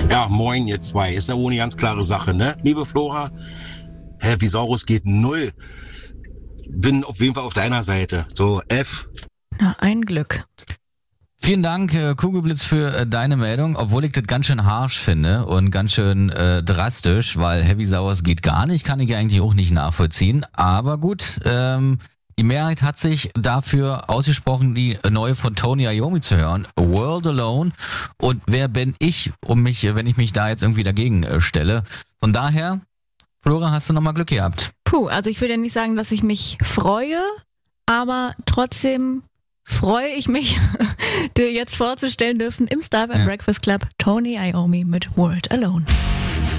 Ja, moin ihr zwei. Ist ja wohl eine ganz klare Sache, ne? Liebe Flora, Visaurus geht 0. Bin auf jeden Fall auf deiner Seite. So, F. Na, ein Glück. Vielen Dank, Kugelblitz, für deine Meldung, obwohl ich das ganz schön harsch finde und ganz schön drastisch, weil Heavy Sours geht gar nicht, kann ich eigentlich auch nicht nachvollziehen. Aber gut, die Mehrheit hat sich dafür ausgesprochen, die neue von Tony Iommi zu hören, World Alone. Und wer bin ich, wenn ich mich da jetzt irgendwie dagegen stelle? Von daher, Flora, hast du nochmal Glück gehabt. Puh, also ich würde ja nicht sagen, dass ich mich freue, aber trotzdem freue ich mich, dir jetzt vorzustellen dürfen im Starville Breakfast Club Tony Iommi mit World Alone.